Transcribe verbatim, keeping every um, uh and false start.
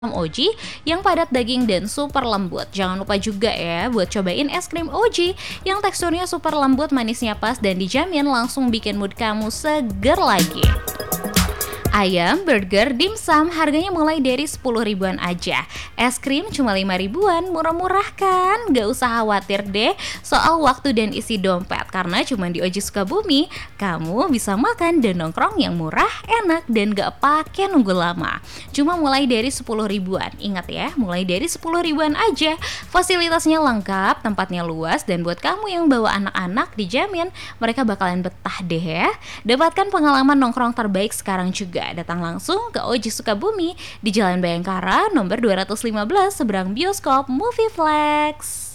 Oji yang padat daging dan super lembut. Jangan lupa juga ya buat cobain es krim Oji yang teksturnya super lembut, manisnya pas, dan dijamin langsung bikin mood kamu seger lagi. Ayam, burger, dimsum harganya mulai dari sepuluh ribuan aja. Es krim cuma lima ribuan, murah-murah kan? Gak usah khawatir deh soal waktu dan isi dompet, karena cuma di Oji Sukabumi kamu bisa makan dan nongkrong yang murah, enak, dan gak pakai nunggu lama. Cuma mulai dari sepuluh ribuan. Ingat ya, mulai dari sepuluh ribuan aja. Fasilitasnya lengkap, tempatnya luas, dan buat kamu yang bawa anak-anak dijamin mereka bakalan betah deh ya. Dapatkan pengalaman nongkrong terbaik sekarang juga. Datang langsung ke Oji Sukabumi di Jalan Bayangkara nomor dua ratus lima belas seberang bioskop Movieflex.